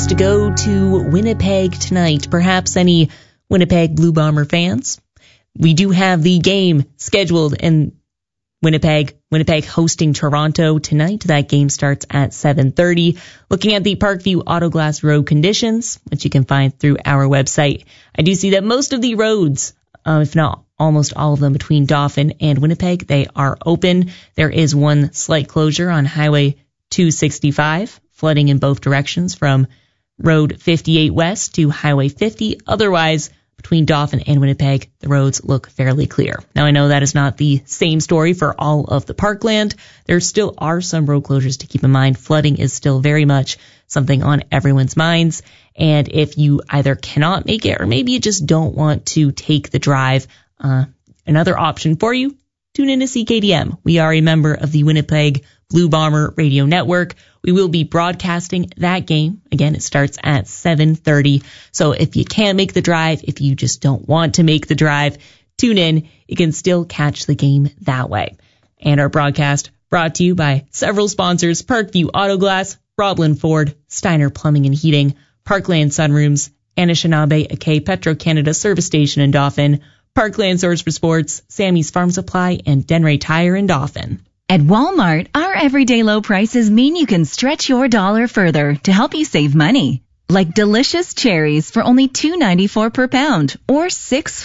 chance to go to Winnipeg tonight. Perhaps any Winnipeg Blue Bomber fans. We do have the game scheduled in Winnipeg hosting Toronto tonight. That game starts at 7:30. Looking at the Parkview Autoglass road conditions, which you can find through our website, I do see that most of the roads, if not almost all of them between Dauphin and Winnipeg, they are open. There is one slight closure on Highway 265, flooding in both directions from Road 58 West to Highway 50. Otherwise, between Dauphin and Winnipeg, the roads look fairly clear. Now, I know that is not the same story for all of the Parkland. There still are some road closures to keep in mind. Flooding is still very much something on everyone's minds. And if you either cannot make it or maybe you just don't want to take the drive, another option for you, tune in to CKDM. We are a member of the Winnipeg Blue Bomber Radio Network. We will be broadcasting that game. Again, it starts at 7:30. So if you can't make the drive, if you just don't want to make the drive, tune in. You can still catch the game that way. And our broadcast brought to you by several sponsors: Parkview Autoglass, Roblin Ford, Steiner Plumbing and Heating, Parkland Sunrooms, Anishinaabe Ake Petro-Canada Service Station in Dauphin, Parkland Source for Sports, Sammy's Farm Supply, and Denray Tire in Dauphin. At Walmart, our everyday low prices mean you can stretch your dollar further to help you save money. Like delicious cherries for only $2.94 per pound or 6